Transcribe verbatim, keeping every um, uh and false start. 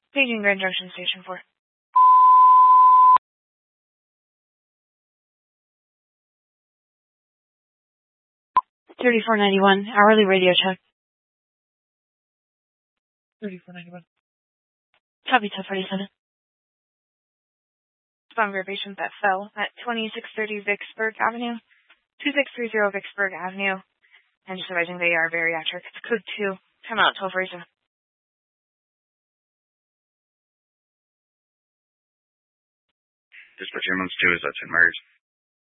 Paging Grand Junction Station four. thirty-four ninety-one, hourly radio check. thirty-four ninety-one. Copy, ten forty-seven. Spawn patient that fell at twenty-six thirty Vicksburg Avenue, twenty-six thirty Vicksburg Avenue, and just advising they are bariatric. It's code two. Time out, twelve forty-seven. Dispatch ambulance two, is that Saint Mary's?